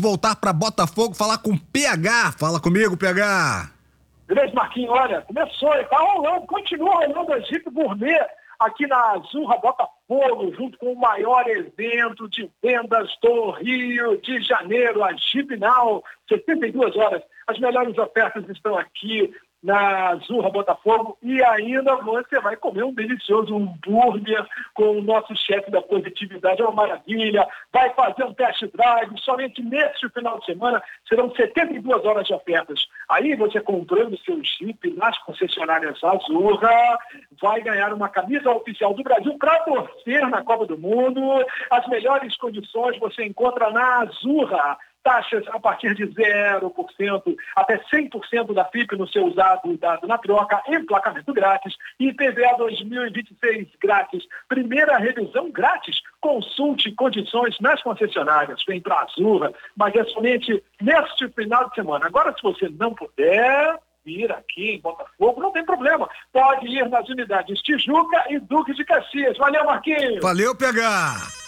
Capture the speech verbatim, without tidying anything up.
Voltar para Botafogo, falar com P H. Fala comigo, P H. Beleza, Marquinhos, olha, começou, e tá rolando, continua rolando a Jeep Gourmet aqui na Azurra Botafogo, junto com o maior evento de vendas do Rio de Janeiro, a Jeep Now, setenta e duas horas. As melhores ofertas estão aqui na Azurra Botafogo e ainda você vai comer um delicioso hambúrguer com o nosso chefe da positividade, é uma maravilha, vai fazer um test drive, somente neste final de semana serão setenta e duas horas de ofertas. Aí você comprando seu Jeep nas concessionárias Azurra, vai ganhar uma camisa oficial do Brasil para torcer na Copa do Mundo. As melhores condições você encontra na Azurra. Taxas a partir de zero por cento até cem por cento da F I P no seu usado e dado na troca, emplacamento grátis, I P V A dois mil e vinte e seis grátis, primeira revisão grátis, consulte condições nas concessionárias, vem para a Azurra, mas é somente neste final de semana. Agora, se você não puder vir aqui em Botafogo, não tem problema, pode ir nas unidades Tijuca e Duque de Caxias. Valeu, Marquinhos! Valeu, P H!